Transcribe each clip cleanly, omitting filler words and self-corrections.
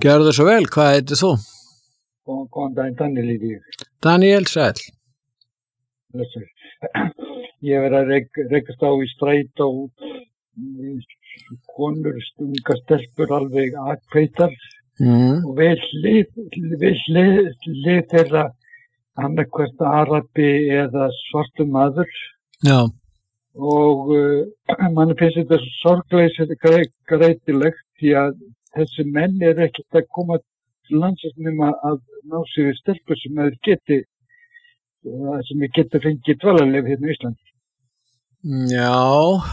Gjörðu svo vel, hvað heitir þú? Góðan daginn, Daniel í því. Daniel Sæll. Blessur. Ég hef verið að rekast á í strætó konur, unga stelpur alveg akveitar og vel lið þeirra annarkvært arabi eða svartur maður. Já. Og manni finnst þetta svo sorglega greitilegt því að þessi menn ekkert að koma til landsins nema að ná sig við stelpur sem geti fengið dvalarleyfi hérna í Íslandi. Já.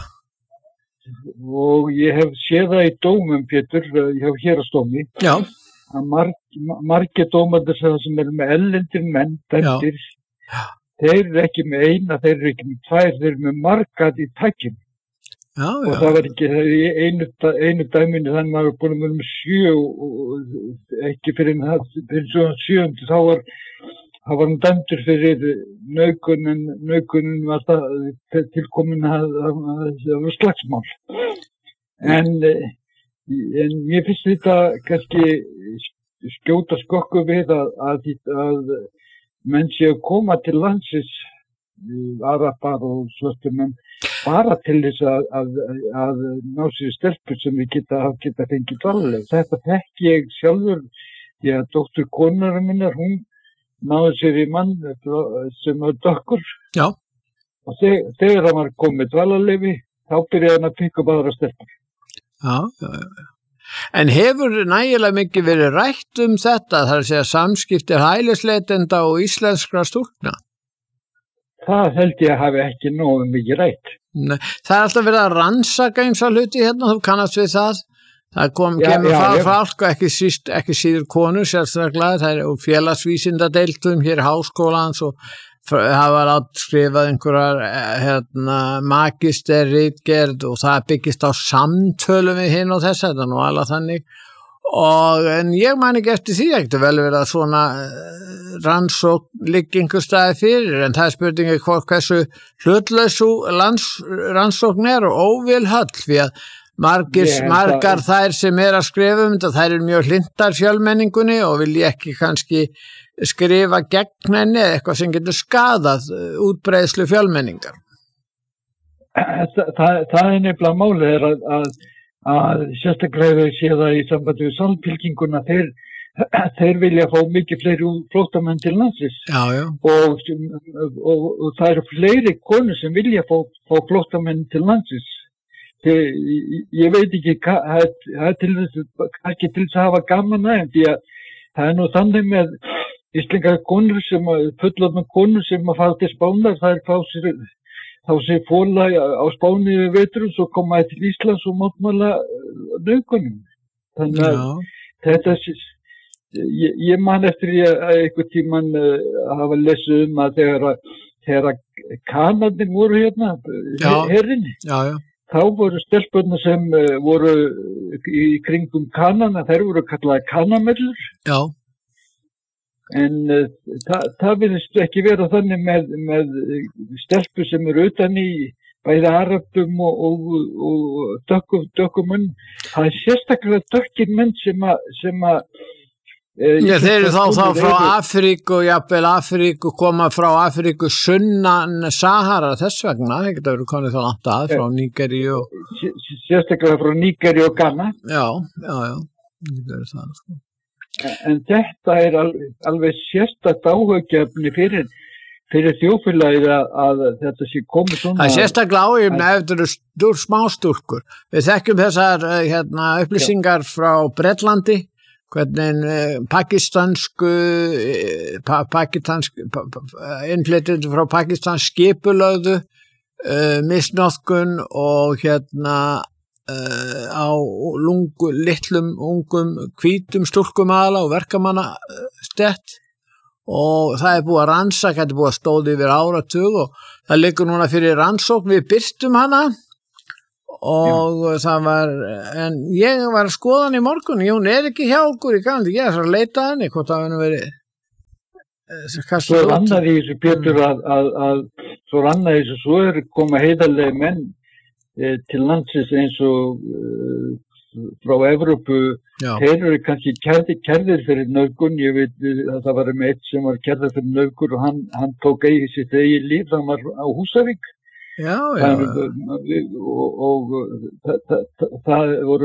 Og ég hef séð það í dómum, Pétur, ég hef héraðsdómi. Já. Að margir dómarnir sem eru með erlendir menn, dæmdir, þeir eru ekki með eina, þeir eru ekki með tvær, þeir eru með margat í tækjum. Já. Og það var ekki einu dæminu þannig að maður búin að vera með 7 og ekki fyrir svona 7. þá var hann dæmdur fyrir nauðgunin var það tilkomin að það var slagsmál. En mér finnst þetta kannski skjóta skokku við að menn séu að koma til landsins, arapar og svartur menn, bara til þess að ná sér stelpur sem við geta fengið dvalarleyfi. Þetta þekki ég sjálfur, því að dóttur konunar minnar, hún náði sér í mann sem var dökkur. Já. Og þegar hann var komið dvalarleyfi, þá byrjaði hann að pikka upp aðra stelpur. Já. En hefur nægilega mikið verið rætt þetta, það er að segja samskiptir hælisleitenda og íslenskra stúlkna? Það held ég að hafi ekki nógu mikið rætt. Nei, það er alltaf verið að rannsaka eins og hluti hérna, þú kannast við það. Það kemur fólk og ekki síður konur sérstaklega, það er félagsvísindadeildum hér í háskólans og hafa skrifað einhverjar magisterritgerð og það byggist á samtölum við hinn og þess, þetta nú alveg þannig. En ég man ekki eftir því, ekkert vel verið að svona rannsókn liggi einhver staði fyrir, en það er spurningi hversu hlutlausu rannsókn og óvilhöll, því að margar þær sem að skrifa þetta, þær eru mjög hlynntar fjölmenningunni og vilja ekki kannski skrifa gegn henni eða eitthvað sem getur skadað útbreiðslu fjölmenningar. Það er nefnilega málið að sérstaklega sé það í sambandi við samfylkinguna, þeir vilja fá mikið fleiri flóttamenn til landsins. Já. Og það eru fleiri konur sem vilja fá flóttamenn til landsins. Ég veit ekki það er til þess að hafa gaman aðeins, því að það er nú þannig með íslenskar konur fullorðnar konur sem að fara til Spánar, það er þá sér fóla á Spáni við vetur og svo koma til Íslands og mótmæla nauðgunum. Þannig að þetta ég man eftir að einhvern tímann hafa lesið að þegar Kanarnir voru hérna, herrinni, þá voru stelpurnar sem voru í kringum Kanana, þær voru kallaðar Kanamellur. Já. En það virðist ekki vera þannig með stelpur sem eru utan í bæði arabum og dökkum menn. Það er sérstaklega dökkir menn sem þeir eru þá frá Afríku og jafnvel Afríku koma frá Afríku sunnan Sahara þess vegna, það getur verið komið þá langt að frá Nígeríu sérstaklega frá Nígeríu og Ghana. Já, það getur það sko. En þetta er alveg sérstakt áhugaefni fyrir þjóðfélagið að þetta sé komið svona. Það er sérstaklega áhugaefni ef þetta eru smástúlkur. Við þekkjum þessar upplýsingar frá Bretlandi, hvernig pakistansku innflytjendur frá Pakistan skipulögðu misnotkun og á litlum, ungum, hvítum stúlkum aðla og verkamanna stett og það er búið að rannsaka, þetta er búið að stóði yfir áratug og það liggur núna fyrir rannsókn, við birtum hana og það var, en ég var að skoða hann í morgun, hún er ekki hjá okkur í gangi, ég er að leita henni, hvort það hefur verið. Svo rannaði þessu Pétur svo er koma heiðarlega menn til landsins eins og frá Evrópu, Já. þeir eru kannski kærðir fyrir nauðgun, ég veit að það var með eitt sem var kærður fyrir nauðgun og hann tók sitt eigið líf, hann var á Húsavík. Já. Og það voru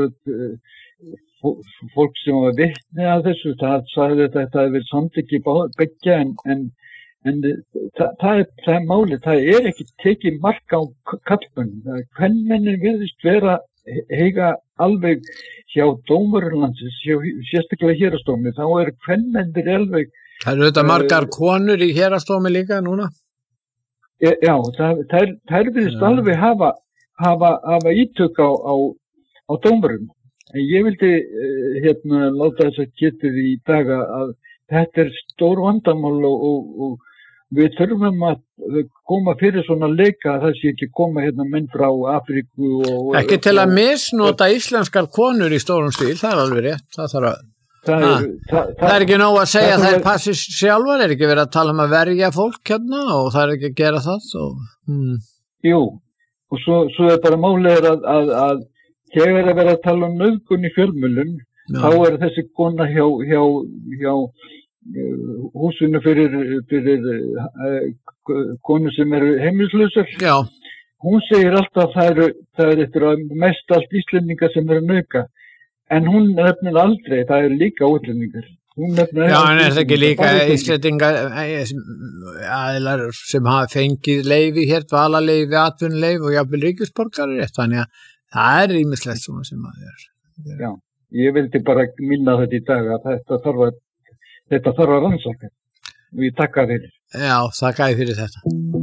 fólk sem var vitni að þessu, það sagði að þetta hefði verið samþykki beggja en það er málið, það er ekki tekið mark á kallmönnum. Kvenmennin virðist vera eiga alveg hjá dómarlandsins, sérstaklega héraðsdómi, þá eru kvenmennir alveg. Það eru þetta margar konur í héraðsdómi líka núna? Já, þær virðist alveg hafa ítök á dómarum. En ég vildi láta þess að getið í dag að þetta er stór vandamál og við þurfum að koma fyrir svona leika, það sé ekki koma menn frá Afríku ekki til að misnota íslenskar konur í stórum stíl, það er alveg rétt, það er ekki nóg að segja að þær passi sjálfar, er ekki verið að tala að verja fólk og það er ekki að gera það Jú, og svo er bara málið að þegar að vera að tala nauðgun í fjölmiðlum, þá er þessi kona hjá húsinu fyrir konu sem eru heimilislausar. Já. Hún segir alltaf að það er eftir að mest allt Íslendingar sem eru nauðga, en hún nefnir aldrei, það eru líka útlendingar. Já, en er það ekki líka Íslendingar aðilar sem hafa fengið leyfi hér, dvalarleyfi, atvinnuleyfi og jafnvel ríkisborgarar, þannig að það er ýmislegt svona sem að Já, ég vildi bara minna þetta í dag að þetta þarf að rannsaka og ég takka fyrir. Já, þakka fyrir þetta.